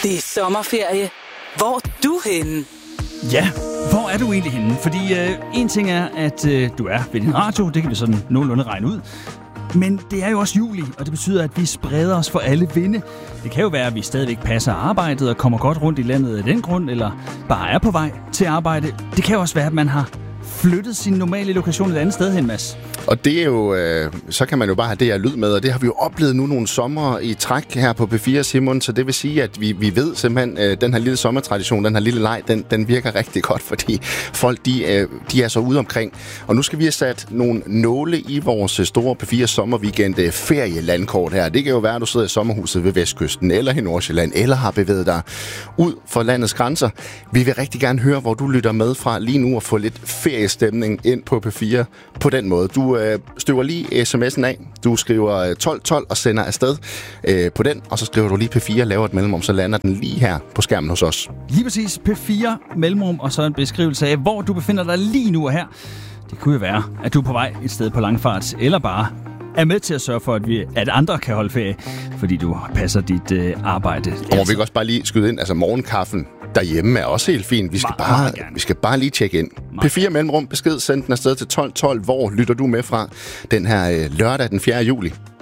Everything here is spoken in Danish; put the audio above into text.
Det er sommerferie. Hvor er du henne? Ja, hvor er du egentlig henne? Fordi en ting er, at du er ved din radio, det kan vi sådan nogenlunde regne ud. Men det er jo også juli, og det betyder, at vi spreder os for alle vinde. Det kan jo være, at vi stadigvæk passer arbejdet og kommer godt rundt i landet af den grund, eller bare er på vej til arbejde. Det kan jo også være, at man har flyttet sin normale lokation et andet sted hen, Mads. Og det er jo, så kan man jo bare have det her lyd med, og det har vi jo oplevet nu nogle sommer i træk her på P4, Simon, så det vil sige, at vi ved simpelthen, den her lille sommertradition, den her lille leg, den virker rigtig godt, fordi folk, de er så ude omkring. Og nu skal vi have sat nogle nåle i vores store P4 sommerweekend ferielandkort her. Det kan jo være, at du sidder i sommerhuset ved Vestkysten, eller i Nordsjælland, eller har bevæget dig ud for landets grænser. Vi vil rigtig gerne høre, hvor du lytter med fra lige nu, og få lidt feriestemning ind på P4 på den måde. Du støver lige sms'en af. Du skriver 1212 og sender afsted på den, og så skriver du lige P4, laver et mellemrum, så lander den lige her på skærmen hos os. Lige præcis P4 mellemrum, og så en beskrivelse af, hvor du befinder dig lige nu og her. Det kunne jo være, at du er på vej et sted på langfart, eller bare er med til at sørge for, at andre kan holde ferie, fordi du passer dit arbejde. Og må vi også bare lige skyde ind, altså morgenkaffen derhjemme er også helt fint. Vi skal bare lige tjekke ind. P4 mellemrum, besked, send den afsted til 1212. Hvor lytter du med fra den her lørdag den 4. juli?